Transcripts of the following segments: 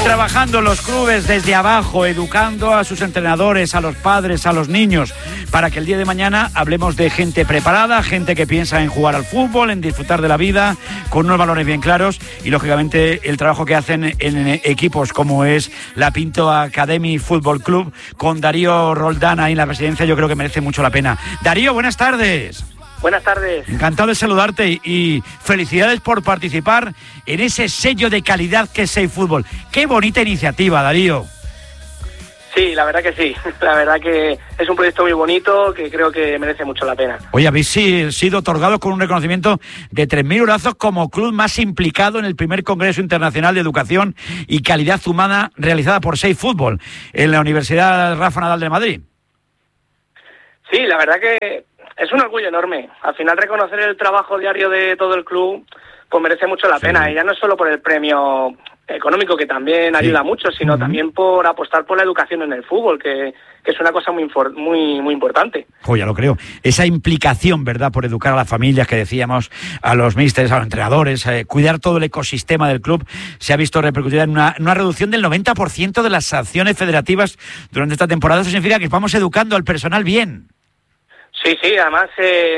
trabajando los clubes desde abajo, educando a sus entrenadores, a los padres, a los niños, para que el día de mañana hablemos de gente preparada, gente que piensa en jugar al fútbol, en disfrutar de la vida, con unos valores bien claros y, lógicamente, el trabajo que hacen en equipos como es la Pinto Academy Fútbol Club, con Darío Roldán ahí en la presidencia, yo creo que merece mucho la pena. Darío, buenas tardes. Buenas tardes. Encantado de saludarte y felicidades por participar en ese sello de calidad que es SafeFootball. Qué bonita iniciativa, Darío. Sí, la verdad que sí. La verdad que es un proyecto muy bonito que creo que merece mucho la pena. Oye, habéis sido otorgados con un reconocimiento de 3.000 eurazos como club más implicado en el primer Congreso Internacional de Educación y Calidad Humana realizada por SafeFootball en la Universidad Rafa Nadal de Madrid. Sí, la verdad que es un orgullo enorme. Al final, reconocer el trabajo diario de todo el club pues merece mucho la pena. Y ya no es solo por el premio económico, que también ayuda mucho, sino también por apostar por la educación en el fútbol, que es una cosa muy importante. Ya lo creo. Esa implicación, ¿verdad?, por educar a las familias, que decíamos, a los místeres, a los entrenadores, cuidar todo el ecosistema del club, se ha visto repercutida en una reducción del 90% de las sanciones federativas durante esta temporada. Eso significa que vamos educando al personal bien. Sí, además,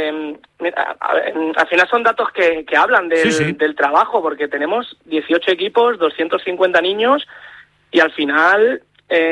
al final son datos que hablan del trabajo, porque tenemos 18 equipos, 250 niños, y al final,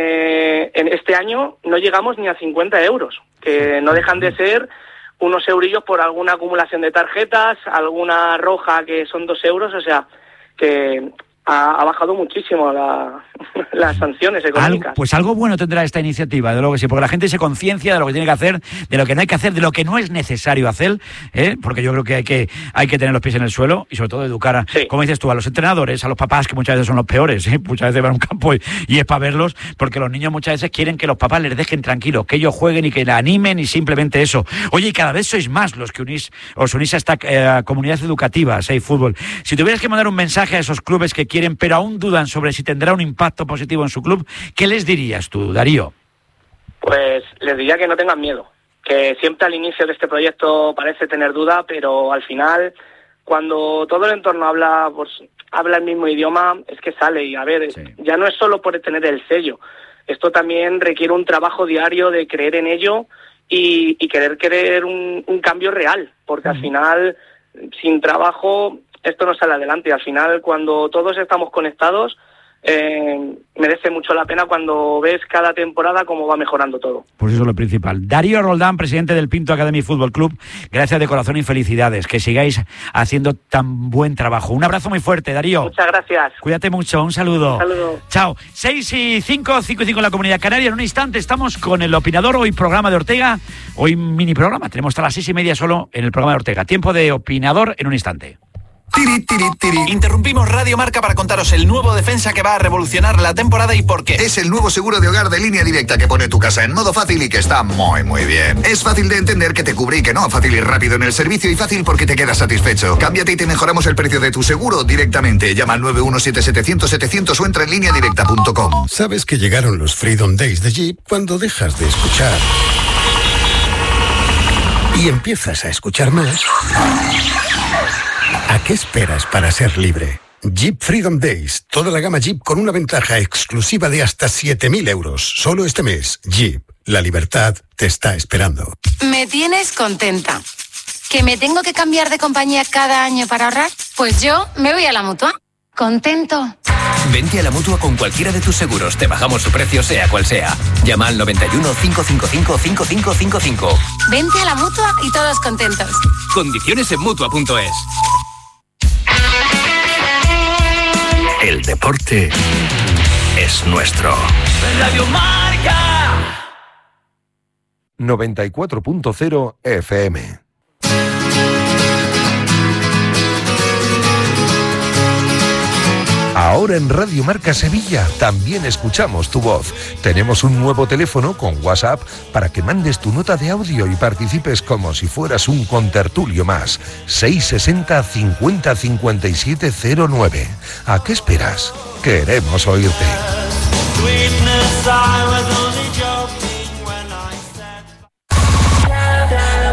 en este año, no llegamos ni a 50 euros, que no dejan de ser unos eurillos por alguna acumulación de tarjetas, alguna roja que son 2 euros, o sea, que ha bajado muchísimo las sanciones económicas. Pues algo bueno tendrá esta iniciativa, de lo que sí, porque la gente se conciencia de lo que tiene que hacer, de lo que no hay que hacer, de lo que no es necesario hacer, porque yo creo que hay que tener los pies en el suelo y sobre todo educar, como dices tú, a los entrenadores, a los papás, que muchas veces son los peores, muchas veces van a un campo y es para verlos, porque los niños muchas veces quieren que los papás les dejen tranquilos, que ellos jueguen y que la animen y simplemente eso. Oye, y cada vez sois más los que os unís a esta comunidad educativa, a SafeFootball. Si tuvieras que mandar un mensaje a esos clubes que quieren, pero aún dudan sobre si tendrá un impacto positivo en su club, ¿qué les dirías tú, Darío? Pues les diría que no tengan miedo, que siempre al inicio de este proyecto parece tener duda, pero al final, cuando todo el entorno habla el mismo idioma, es que sale. Y a ver, ya no es solo por tener el sello, esto también requiere un trabajo diario de creer en ello y querer un cambio real, porque al final, sin trabajo, esto no sale adelante. Al final, cuando todos estamos conectados, merece mucho la pena cuando ves cada temporada cómo va mejorando todo. Pues eso es lo principal. Darío Roldán, presidente del Pinto Academy Fútbol Club, gracias de corazón y felicidades, que sigáis haciendo tan buen trabajo. Un abrazo muy fuerte, Darío. Muchas gracias. Cuídate mucho, un saludo. Un saludo. Chao. 6:05, 5:05 en la Comunidad Canaria. En un instante estamos con el opinador, hoy programa de Ortega, hoy mini programa, tenemos hasta las 6:30 solo en el programa de Ortega. Tiempo de opinador en un instante. Tiri, tiri, tiri. Interrumpimos Radio Marca para contaros el nuevo defensa que va a revolucionar la temporada y por qué. Es el nuevo seguro de hogar de Línea Directa que pone tu casa en modo fácil y que está muy bien. Es fácil de entender, que te cubre y que no. Fácil y rápido en el servicio y fácil porque te quedas satisfecho. Cámbiate y te mejoramos el precio de tu seguro directamente. Llama al 917-700-700 o entra en lineadirecta.com. ¿Sabes que llegaron los Freedom Days de Jeep cuando dejas de escuchar y empiezas a escuchar más? ¿A qué esperas para ser libre? Jeep Freedom Days. Toda la gama Jeep con una ventaja exclusiva de hasta 7.000 euros. Solo este mes. Jeep. La libertad te está esperando. Me tienes contenta. ¿Que me tengo que cambiar de compañía cada año para ahorrar? Pues yo me voy a la Mutua. ¿Contento? Vente a la Mutua con cualquiera de tus seguros. Te bajamos su precio, sea cual sea. Llama al 91 555 5555. Vente a la Mutua y todos contentos. Condiciones en Mutua.es. El deporte es nuestro. Radio Marca 94.0 FM. Ahora en Radio Marca Sevilla también escuchamos tu voz. Tenemos un nuevo teléfono con WhatsApp para que mandes tu nota de audio y participes como si fueras un contertulio más. 660 50 57 09. ¿A qué esperas? Queremos oírte.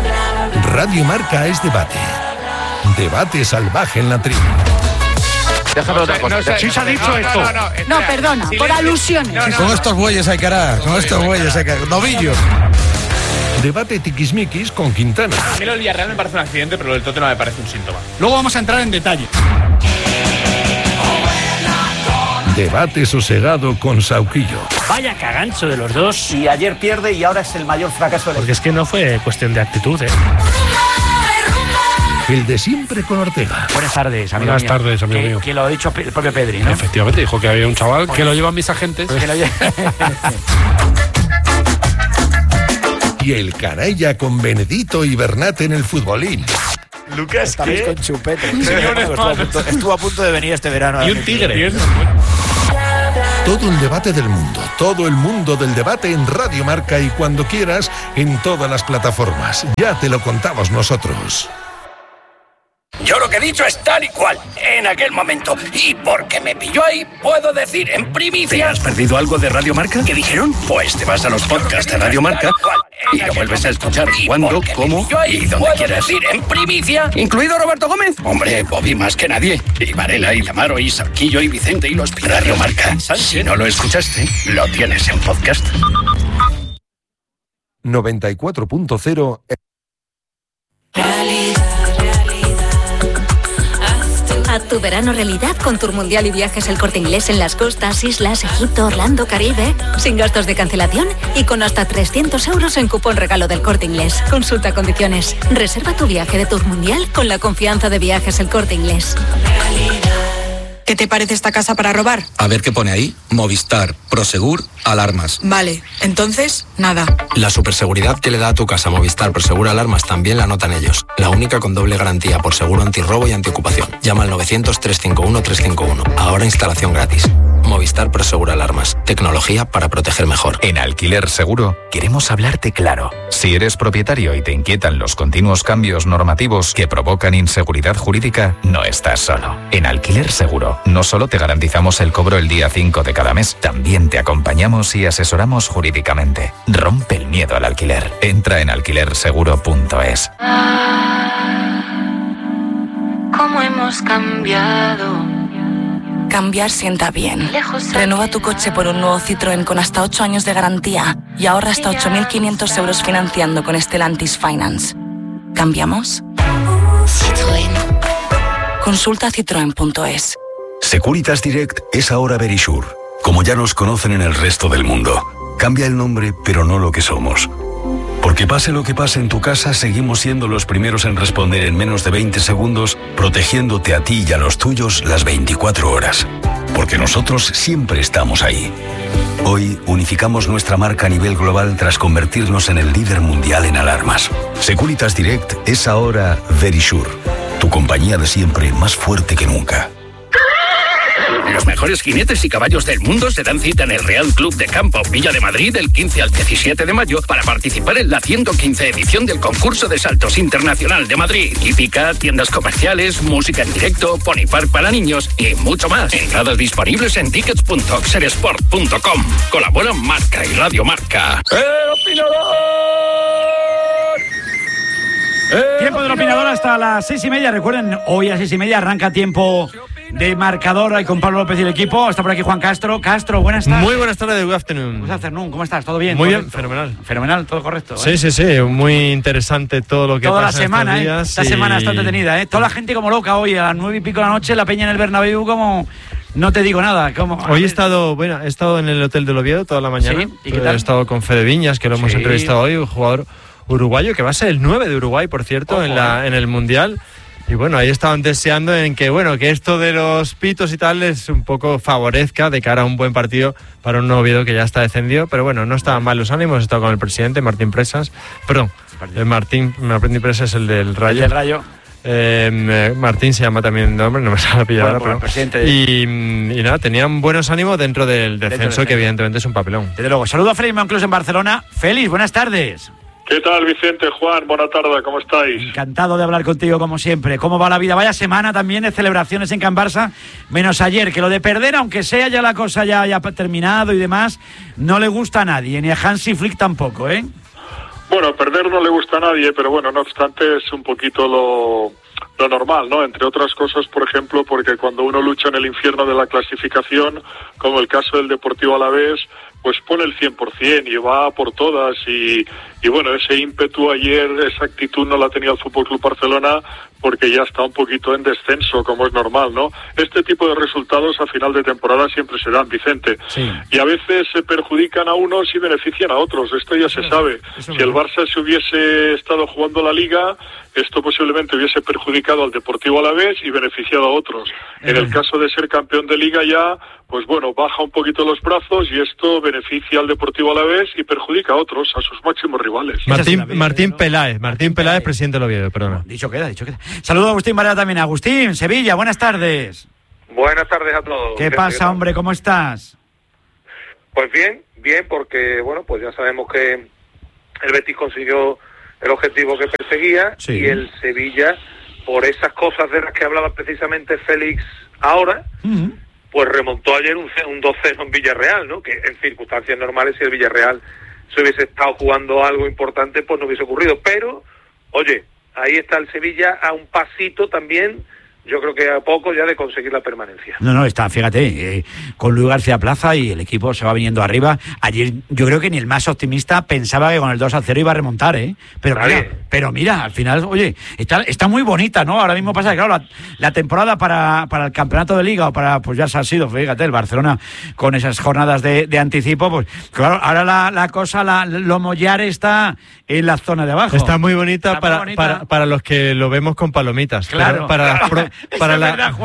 Radio Marca es debate. Debate salvaje en la tribu. Déjame otra cosa. Sí se ha dicho esto. No, perdona, por alusiones. Con estos bueyes hay que arar, novillos. Debate tiquismiquis con Quintana. A mí lo del Villarreal me parece un accidente, pero lo del Tottenham me parece un síntoma. Luego vamos a entrar en detalle. Debate sosegado con Sauquillo. Vaya cagancho de los dos. Y ayer pierde y ahora es el mayor fracaso del... Porque es que no fue cuestión de actitud, El de siempre con Ortega. Buenas tardes, amigo Buenas mío. tardes, amigo mío. Que lo ha dicho el propio Pedri, ¿no? Efectivamente, dijo que había un chaval que lo llevan mis agentes. Y el canalla con Benedito y Bernat en el futbolín. Lucas, ¿qué? Con chupete. Estuvo a punto de venir este verano. Y un tigre. Todo el debate del mundo, todo el mundo del debate en Radio Marca y cuando quieras en todas las plataformas. Ya te lo contamos nosotros. Yo lo que he dicho es tal y cual, en aquel momento. Y porque me pilló ahí, puedo decir en primicia... ¿Te has perdido algo de Radio Marca? ¿Qué dijeron? Pues te vas a los podcasts de Radio Marca y lo vuelves a escuchar cuando, cómo y donde quieras. Decir en primicia, incluido Roberto Gómez. Hombre, Bobby más que nadie. Y Varela, y Lamaro, y Sarquillo, y Vicente, y los Radio Marca. Si no lo escuchaste, lo tienes en podcast. 94.0 Haz tu verano realidad con Tour Mundial y Viajes El Corte Inglés en las costas, islas, Egipto, Orlando, Caribe. Sin gastos de cancelación y con hasta 300 euros en cupón regalo del Corte Inglés. Consulta condiciones. Reserva tu viaje de Tour Mundial con la confianza de Viajes El Corte Inglés. ¿Qué te parece esta casa para robar? A ver qué pone ahí. Movistar, Prosegur, alarmas. Vale, entonces, nada. La superseguridad que le da a tu casa Movistar Prosegur Alarmas también la anotan ellos. La única con doble garantía por seguro antirrobo y antiocupación. Llama al 900-351-351. Ahora instalación gratis. Movistar Prosegur Alarmas. Tecnología para proteger mejor. En Alquiler Seguro queremos hablarte claro. Si eres propietario y te inquietan los continuos cambios normativos que provocan inseguridad jurídica, no estás solo. En Alquiler Seguro no solo te garantizamos el cobro el día 5 de cada mes, también te acompañamos y asesoramos jurídicamente. Rompe el miedo al alquiler. Entra en alquilerseguro.es. ¿Cómo hemos cambiado? Cambiar sienta bien. Renueva tu coche por un nuevo Citroën con hasta 8 años de garantía y ahorra hasta 8.500 euros financiando con Stellantis Finance. ¿Cambiamos? Citroën. Consulta citroen.es. Securitas Direct es ahora Verisure, como ya nos conocen en el resto del mundo. Cambia el nombre, pero no lo que somos. Porque pase lo que pase en tu casa, seguimos siendo los primeros en responder en menos de 20 segundos, protegiéndote a ti y a los tuyos las 24 horas. Porque nosotros siempre estamos ahí. Hoy unificamos nuestra marca a nivel global tras convertirnos en el líder mundial en alarmas. Securitas Direct es ahora Verisure, tu compañía de siempre más fuerte que nunca. Los mejores jinetes y caballos del mundo se dan cita en el Real Club de Campo Villa de Madrid del 15 al 17 de mayo para participar en la 115 edición del concurso de saltos internacional de Madrid. Hípica, tiendas comerciales, música en directo, pony park para niños y mucho más. Entradas disponibles en tickets.oxeresport.com. Colaboran Marca y Radio Marca. ¡El opinador! Tiempo del opinador hasta las 6:30. Recuerden, hoy a 6:30 arranca tiempo de marcador ahí con Pablo López y el equipo. Está por aquí Juan Castro. Castro, buenas tardes. Muy buenas tardes, good afternoon. Good afternoon, ¿cómo estás? ¿Todo bien? Muy ¿Todo bien, fenomenal. Fenomenal, todo correcto. Sí, sí, sí, muy interesante todo lo que toda pasa la semana, estos días. Esta semana está entretenida, Toda la gente como loca hoy, a las 9:00 de la noche, la peña en el Bernabéu como... No te digo nada. Hoy he estado en el Hotel del Oviedo toda la mañana. ¿Sí? ¿Y qué tal? He estado con Fede Viñas, que lo hemos entrevistado hoy, un jugador uruguayo, que va a ser el 9 de Uruguay, por cierto, en el Mundial. Y bueno, ahí estaban deseando que esto de los pitos y tal les un poco favorezca de cara a un buen partido para un Oviedo que ya está descendido. Pero bueno, no estaban mal los ánimos. He estado con el presidente, Martín Presas. Perdón, Martín Presas es el del Rayo. El del Rayo. Martín se llama también de nombre, no me sale la pillada. Bueno, presidente. Y nada, tenían buenos ánimos dentro del descenso, que evidentemente es un papelón. Desde luego, saludo a Félix Monclús en Barcelona. Félix, buenas tardes. ¿Qué tal, Vicente, Juan? Buena tarde, ¿cómo estáis? Encantado de hablar contigo, como siempre. ¿Cómo va la vida? Vaya semana también de celebraciones en Can Barça, menos ayer, que lo de perder, aunque sea ya la cosa ya terminado y demás, no le gusta a nadie, ni a Hansi Flick tampoco, ¿eh? Bueno, perder no le gusta a nadie, pero bueno, no obstante es un poquito lo normal, ¿no? Entre otras cosas, por ejemplo, porque cuando uno lucha en el infierno de la clasificación, como el caso del Deportivo Alavés, pues pone el 100% y va por todas y bueno, ese ímpetu ayer, esa actitud no la tenía el Fútbol Club Barcelona porque ya está un poquito en descenso, como es normal, ¿no? Este tipo de resultados a final de temporada siempre se dan, Vicente. Sí. Y a veces se perjudican a unos y benefician a otros, esto ya se sabe. Si el Barça se hubiese estado jugando la Liga, esto posiblemente hubiese perjudicado al Deportivo Alavés y beneficiado a otros. En el caso de ser campeón de Liga ya, pues bueno, baja un poquito los brazos y esto beneficia al Deportivo Alavés y perjudica a otros, a sus máximos rivales. Martín Peláez, presidente del Oviedo, perdona. Dicho queda. Saludos a Agustín Varela también. Agustín, Sevilla, buenas tardes. Buenas tardes a todos. ¿Qué pasa, hombre? ¿Cómo estás? Pues bien, porque, bueno, pues ya sabemos que el Betis consiguió el objetivo que perseguía y el Sevilla, por esas cosas de las que hablaba precisamente Félix ahora, pues remontó ayer un 2-0 en Villarreal, ¿no? Que en circunstancias normales, si el Villarreal se hubiese estado jugando algo importante, pues no hubiese ocurrido. Pero, oye, ahí está el Sevilla a un pasito también, yo creo que a poco ya de conseguir la permanencia. No, está, fíjate, con Luis García Plaza y el equipo se va viniendo arriba. Ayer yo creo que ni el más optimista pensaba que con el 2-0 iba a remontar, ¿eh? Pero mira, al final, oye, está muy bonita, ¿no? Ahora mismo pasa que, claro, la temporada para el campeonato de Liga o para, pues ya se ha sido, fíjate, el Barcelona con esas jornadas de anticipo, pues claro, ahora la cosa, lo mollar está en la zona de abajo. Está muy bonita, para los que lo vemos con palomitas. Claro. Para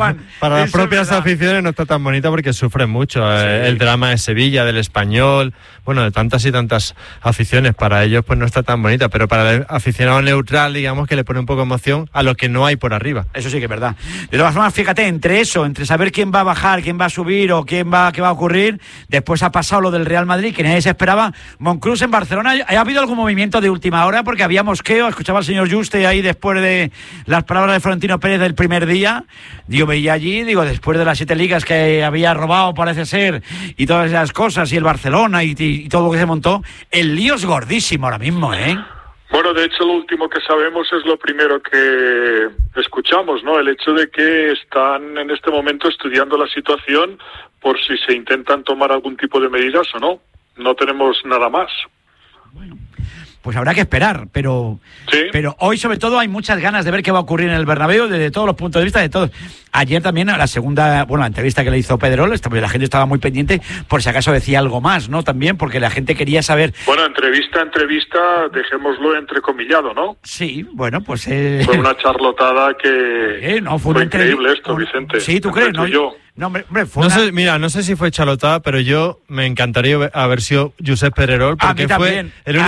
las propias aficiones no está tan bonita porque sufren mucho. El drama de Sevilla, del Español, bueno, de tantas y tantas aficiones. Para ellos pues no está tan bonita, pero para el aficionado neutral, digamos, que le pone un poco de emoción a lo que no hay por arriba. Eso sí que es verdad. De todas formas, fíjate, entre saber quién va a bajar, quién va a subir o qué va a ocurrir, después ha pasado lo del Real Madrid, que nadie se esperaba. Monclús en Barcelona, ¿ha habido algún movimiento de última hora? Porque había mosqueo, escuchaba al señor Juste ahí después de las palabras de Florentino Pérez del primer día. Yo veía allí, después de las 7 ligas que había robado, parece ser, y todas esas cosas, y el Barcelona y todo lo que se montó, el lío es gordísimo ahora mismo, ¿eh? Bueno, de hecho, lo último que sabemos es lo primero que escuchamos, ¿no? El hecho de que están en este momento estudiando la situación por si se intentan tomar algún tipo de medidas o no. No tenemos nada más. Bueno, pues habrá que esperar, pero hoy sobre todo hay muchas ganas de ver qué va a ocurrir en el Bernabéu desde todos los puntos de vista de todos. Ayer también la entrevista que le hizo Pedrerol, la gente estaba muy pendiente por si acaso decía algo más, ¿no? También porque la gente quería saber. Bueno, entrevista, dejémoslo entrecomillado, ¿no? Sí, bueno, pues fue una charlotada que fue increíble esto, Vicente. Sí, ¿tú crees? No, No, hombre, no sé si fue chalotada, pero yo me encantaría haber sido Josep Pedrerol, porque fue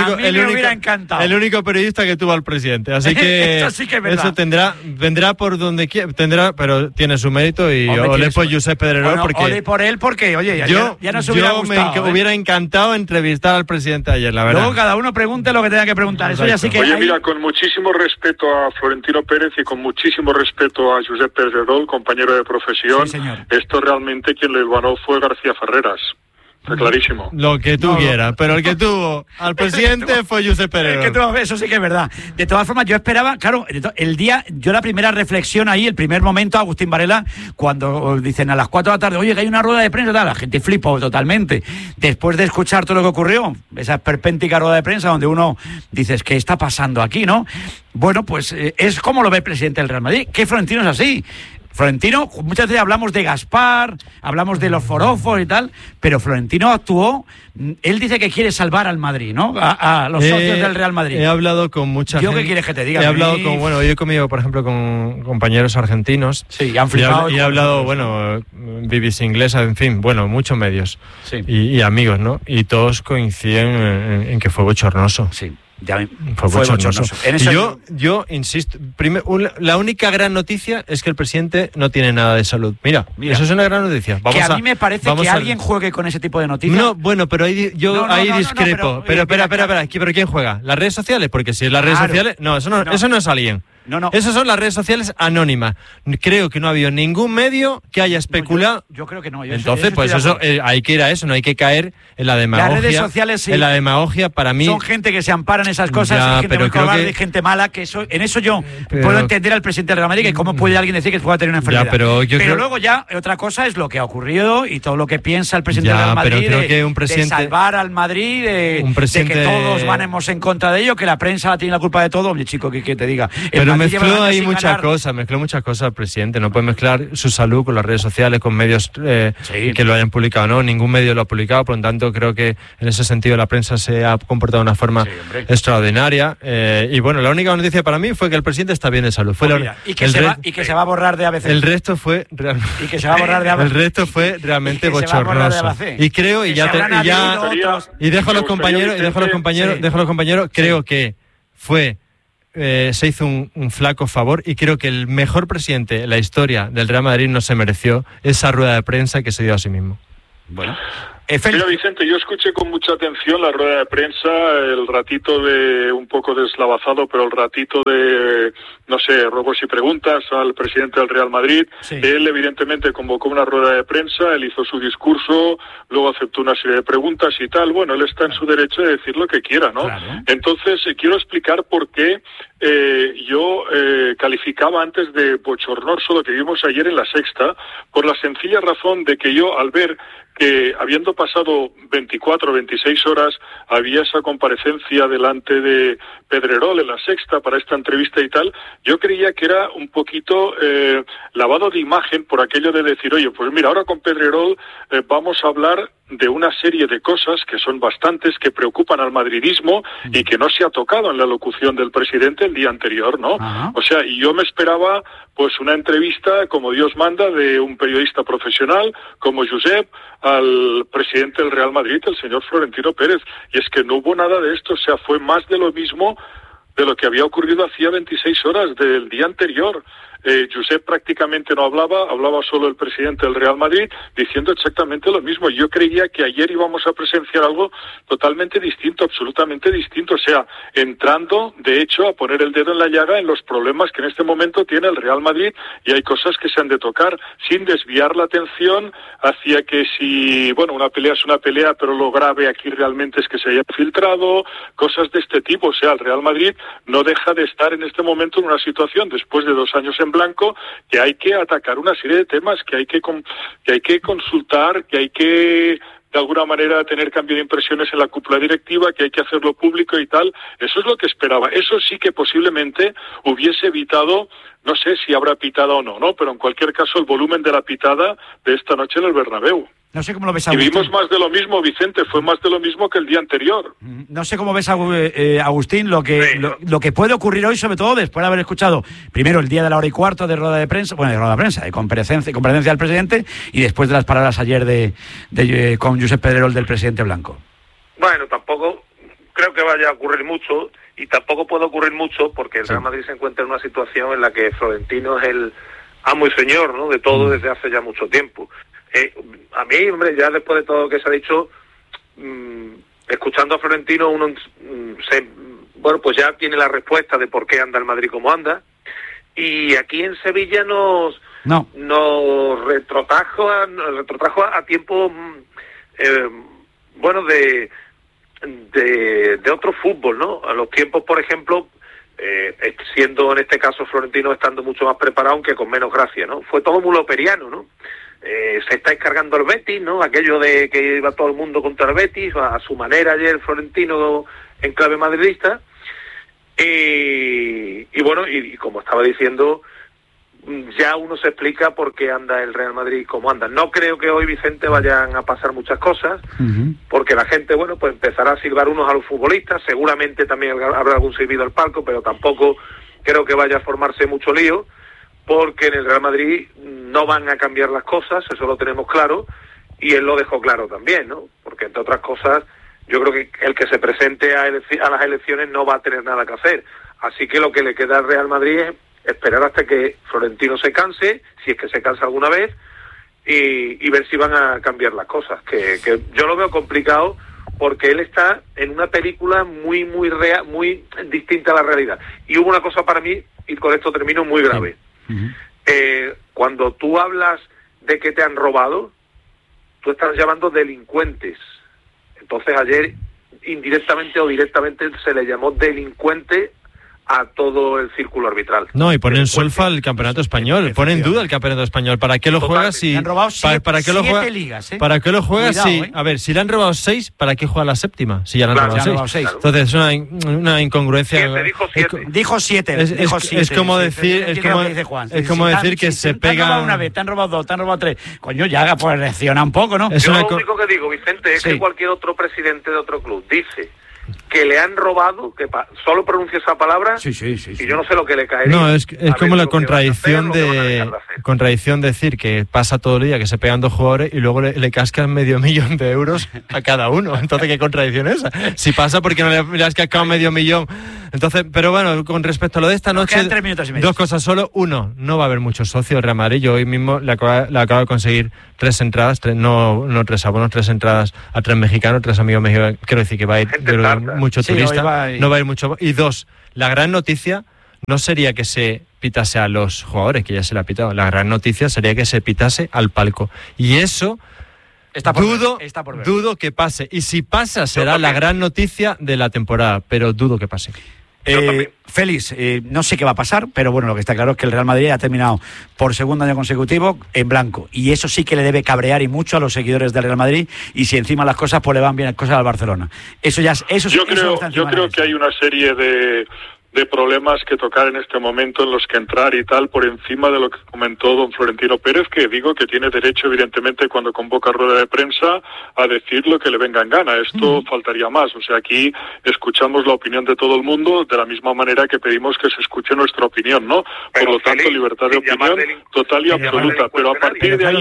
el único periodista que tuvo al presidente. Así que eso sí que es verdad. Eso vendrá por donde quiera, pero tiene su mérito y olé por Josep Pedrerol, porque olé por él porque, oye, ya no se hubiera gustado. Me hubiera encantado entrevistar al presidente ayer, la verdad. Luego cada uno pregunte lo que tenga que preguntar. Eso ya sí que mira, con muchísimo respeto a Florentino Pérez y con muchísimo respeto a Josep Pedrerol, compañero de profesión. Sí, señor. Esto realmente quien le ganó fue García Ferreras. Está clarísimo. Lo que tú quieras, pero el que tuvo al presidente fue Josep Pedrerol. Eso sí que es verdad. De todas formas, yo esperaba, claro, la primera reflexión ahí, el primer momento, Agustín Varela, cuando dicen a las 4 de la tarde, oye, que hay una rueda de prensa, la gente flipó totalmente. Después de escuchar todo lo que ocurrió, esa esperpéntica rueda de prensa donde uno dices, ¿qué está pasando aquí, no? Bueno, pues es como lo ve el presidente del Real Madrid, que Florentino es así. Florentino, muchas veces hablamos de Gaspar, hablamos de los forofos y tal, pero Florentino actuó, él dice que quiere salvar al Madrid, ¿no? A los socios del Real Madrid. He hablado con mucha gente. ¿Qué quieres que te diga? Yo he comido, por ejemplo, con compañeros argentinos. Sí, han flipado. Y he hablado, BBC inglesa, en fin, muchos medios. Sí. Y amigos, ¿no? Y todos coinciden en que fue bochornoso. Sí. Fue bochornoso. Yo insisto, la única gran noticia es que el presidente no tiene nada de salud. Mira, eso es una gran noticia. A mí me parece que alguien juegue con ese tipo de noticias. No, pero ahí discrepo. Pero espera, ¿pero quién juega? ¿Las redes sociales? Porque si es las redes sociales... No, eso no es alguien. No. Esas son las redes sociales anónimas. Creo que no ha habido ningún medio que haya especulado. Yo creo que no. Entonces, pues eso, hay que ir a eso, no hay que caer en la demagogia. Las redes sociales, sí. En la demagogia, para mí. Son gente que se ampara en esas cosas, ya, gente muy cobarde, gente mala, que en eso yo puedo entender al presidente del Real Madrid, que cómo puede alguien decir que pueda tener una enfermedad. Ya, pero luego ya, otra cosa es lo que ha ocurrido y todo lo que piensa el presidente del Real Madrid pero creo que un presidente, de salvar al Madrid, de que todos vanemos en contra de ello, que la prensa tiene la culpa de todo. Hombre, chico, que te diga. Pero mezcló ahí muchas cosas el presidente. No puede mezclar su salud con las redes sociales, con medios que lo hayan publicado, ¿no? Ningún medio lo ha publicado, por lo tanto creo que en ese sentido la prensa se ha comportado de una forma extraordinaria. Y bueno, la única noticia para mí fue que el presidente está bien de salud. Y que se va a borrar de ABC. El resto fue realmente. Y que se va a borrar de ABC. El resto fue realmente bochornoso. Y creo, y dejo a los compañeros, creo que fue. Se hizo un flaco favor y creo que el mejor presidente en la historia del Real Madrid no se mereció esa rueda de prensa que se dio a sí mismo. Bueno. Mira, Vicente, yo escuché con mucha atención la rueda de prensa, el ratito de un poco deslavazado, pero el ratito de, no sé, robos y preguntas al presidente del Real Madrid. Sí. Él evidentemente convocó una rueda de prensa, él hizo su discurso, luego aceptó una serie de preguntas y tal. Bueno, él está en su derecho de decir lo que quiera, ¿no? Claro. Entonces, quiero explicar por qué yo calificaba antes de bochornoso lo que vimos ayer en La Sexta, por la sencilla razón de que yo, al ver que habiendo pasado 24 o 26 horas había esa comparecencia delante de Pedrerol en La Sexta para esta entrevista y tal, yo creía que era un poquito lavado de imagen por aquello de decir, oye, pues mira, ahora con Pedrerol vamos a hablar de una serie de cosas que son bastantes, que preocupan al madridismo y que no se ha tocado en la locución del presidente el día anterior, ¿no? Ajá. O sea, y yo me esperaba pues una entrevista como Dios manda de un periodista profesional como Josep al presidente del Real Madrid, el señor Florentino Pérez, y es que no hubo nada de esto, o sea, fue más de lo mismo de lo que había ocurrido hacía 26 horas del día anterior. Josep prácticamente no hablaba solo el presidente del Real Madrid, diciendo exactamente lo mismo. Yo creía que ayer íbamos a presenciar algo totalmente distinto, absolutamente distinto, o sea, entrando, de hecho, a poner el dedo en la llaga en los problemas que en este momento tiene el Real Madrid, y hay cosas que se han de tocar, sin desviar la atención hacia que si, bueno, una pelea es una pelea, pero lo grave aquí realmente es que se haya filtrado, cosas de este tipo. O sea, el Real Madrid no deja de estar en este momento en una situación, después de 2 años en blanco, que hay que atacar una serie de temas, que hay que consultar, que hay que de alguna manera tener cambio de impresiones en la cúpula directiva, que hay que hacerlo público y tal. Eso es lo que esperaba. Eso sí que posiblemente hubiese evitado, no sé si habrá pitada o no, pero en cualquier caso el volumen de la pitada de esta noche en el Bernabéu. No sé cómo lo ves, Agustín. Y vimos más de lo mismo, Vicente, fue más de lo mismo que el día anterior. No sé cómo ves, Agustín, lo que puede ocurrir hoy, sobre todo después de haber escuchado primero el día de la 1:15 de rueda de prensa, de comparecencia del presidente, y después de las palabras ayer con Josep Pedrerol del presidente blanco. Bueno, tampoco creo que vaya a ocurrir mucho, y tampoco puede ocurrir mucho porque el Real Madrid se encuentra en una situación en la que Florentino es el amo y señor, ¿no?, de todo desde hace ya mucho tiempo. A mí, hombre, ya después de todo lo que se ha dicho, escuchando a Florentino, uno pues ya tiene la respuesta de por qué anda el Madrid como anda. Y aquí en Sevilla nos retrotrajo a tiempo, de otro fútbol, ¿no? A los tiempos, por ejemplo, siendo en este caso Florentino estando mucho más preparado, aunque con menos gracia, ¿no? Fue todo muy loperiano, ¿no? Se está descargando el Betis, ¿no? Aquello de que iba todo el mundo contra el Betis, a su manera ayer Florentino en clave madridista. Y bueno, y como estaba diciendo, ya uno se explica por qué anda el Real Madrid como anda. No creo que hoy, Vicente, vayan a pasar muchas cosas, porque la gente, bueno, pues empezará a silbar unos a los futbolistas, seguramente también habrá algún silbido al palco, pero tampoco creo que vaya a formarse mucho lío, porque en el Real Madrid no van a cambiar las cosas, eso lo tenemos claro, y él lo dejó claro también, ¿no? Porque entre otras cosas, yo creo que el que se presente a las elecciones no va a tener nada que hacer. Así que lo que le queda al Real Madrid es esperar hasta que Florentino se canse, si es que se cansa alguna vez, y ver si van a cambiar las cosas, que yo lo veo complicado, porque él está en una película muy real, muy distinta a la realidad. Y hubo una cosa para mí, y con esto termino, muy grave. Cuando tú hablas de que te han robado, tú estás llamando delincuentes. Entonces ayer, indirectamente o directamente, se le llamó delincuente a todo el círculo arbitral. No, y pone en solfa el campeonato español, pone en duda el campeonato español. ¿Para qué lo juegas si le han robado para qué lo juegas? Ligas, ¿eh? ¿Para qué lo juegas Cuidado, si a ver, si le han robado 6, ¿para qué juega la séptima? Si ya le han robado 6. Entonces es una incongruencia. Dijo 7. Es como decir que se pega. Te han robado una vez, te han robado 2, te han robado 3. Coño, ya pues reacciona un poco, ¿no? Yo lo único que digo, Vicente, es que cualquier otro presidente de otro club dice que le han robado, que solo pronuncia esa palabra, y yo no sé lo que le caería. No, es como la contradicción de decir que pasa todo el día que se pegan 2 jugadores y luego le cascan $500,000 de euros a cada uno. Entonces, ¿qué contradicción es esa? Si pasa porque no le has cascado $500,000. Entonces, pero bueno, con respecto a lo de esta noche, 3 minutos y medio. 2 cosas solo. Uno, no va a haber muchos socios Real Madrid. Yo hoy mismo le acabo de conseguir 3 entradas, no 3 abonos, 3 entradas a 3 mexicanos, 3 amigos mexicanos. Quiero decir que va a ir mucho turista, no va a ir mucho. Y 2, la gran noticia no sería que se pitase a los jugadores, que ya se le ha pitado. La gran noticia sería que se pitase al palco. Y eso dudo que pase. Y si pasa, será la gran noticia de la temporada, pero dudo que pase. Félix, no sé qué va a pasar, pero bueno, lo que está claro es que el Real Madrid ha terminado por segundo año consecutivo en blanco, y eso sí que le debe cabrear y mucho a los seguidores del Real Madrid, y si encima las cosas pues le van bien las cosas al Barcelona. Yo creo que hay una serie de problemas que tocar en este momento, en los que entrar y tal, por encima de lo que comentó don Florentino Pérez, que digo que tiene derecho, evidentemente, cuando convoca rueda de prensa, a decir lo que le venga en gana. Esto faltaría más. O sea, aquí escuchamos la opinión de todo el mundo de la misma manera que pedimos que se escuche nuestra opinión, ¿no? Por lo tanto, libertad de opinión total y absoluta. Pero a partir de ahí,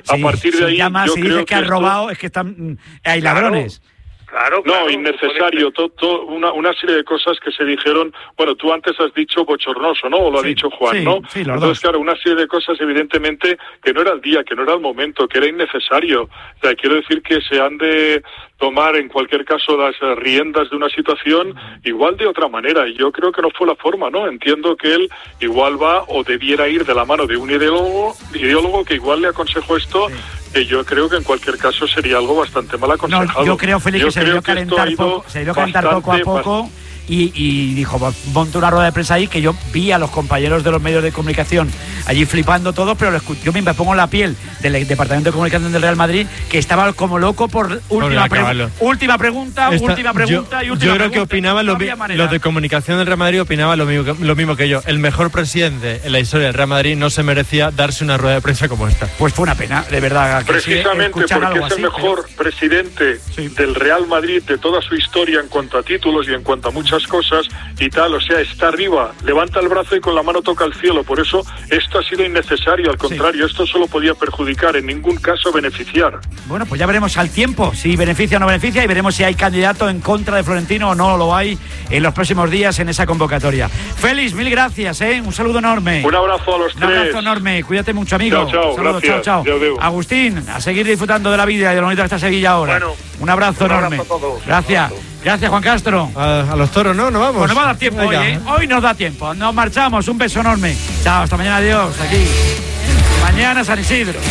yo creo que han robado, es que hay ladrones. Claro, innecesario, una serie de cosas que se dijeron. Bueno, tú antes has dicho bochornoso, ¿no? O lo ha dicho Juan, ¿no? Sí, entonces, claro, una serie de cosas evidentemente que no era el día, que no era el momento, que era innecesario. O sea, quiero decir que se han de tomar en cualquier caso las riendas de una situación igual de otra manera, y yo creo que no fue la forma, ¿no? Entiendo que él igual va o debiera ir de la mano de un ideólogo que igual le aconsejó esto, que yo creo que en cualquier caso sería algo bastante mal aconsejado. No, yo creo, Félix, que se debió calentar poco a poco. Y dijo, monte una rueda de prensa ahí, que yo vi a los compañeros de los medios de comunicación allí flipando todos, pero yo me pongo en la piel del Departamento de Comunicación del Real Madrid, que estaba como loco por última pregunta. Yo creo que opinaban los de comunicación del Real Madrid opinaban lo mismo que yo. El mejor presidente en la historia del Real Madrid no se merecía darse una rueda de prensa como esta. Pues fue una pena, de verdad. Precisamente porque es el mejor presidente del Real Madrid de toda su historia en cuanto a títulos y en cuanto a muchas cosas y tal, o sea, está arriba, levanta el brazo y con la mano toca el cielo. Por eso esto ha sido innecesario, al contrario, esto solo podía perjudicar, en ningún caso beneficiar. Bueno, pues ya veremos al tiempo si beneficia o no beneficia, y veremos si hay candidato en contra de Florentino o no lo hay en los próximos días en esa convocatoria. Félix, mil gracias, un saludo enorme. Un abrazo a los tres. Un abrazo enorme, cuídate mucho, amigo. Chao, saludos, gracias. Chao. Agustín, a seguir disfrutando de la vida y de lo bonito de esta Sevilla ahora. Bueno, un abrazo enorme. Gracias. Gracias, Juan Castro. A los toros, ¿no? ¿Nos vamos? Pues nos va a dar tiempo hoy, ¿eh? Hoy nos da tiempo. Nos marchamos. Un beso enorme. Chao, hasta mañana. Adiós. Aquí. Mañana San Isidro.